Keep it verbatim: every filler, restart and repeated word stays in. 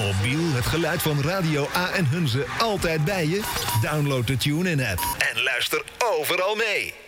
Mobiel, het geluid van Radio A en Hunze altijd bij je? Download de TuneIn-app en luister overal mee.